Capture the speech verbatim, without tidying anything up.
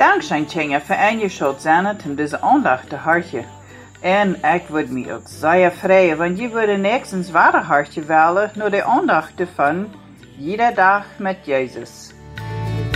dank zijn Tjenga voor en je schuld zijn om deze aandacht te hartje. En ik word me ook zeer vrij, want je wordt niks een zware hartje willen door de aandacht te van iedere dag met Jezus.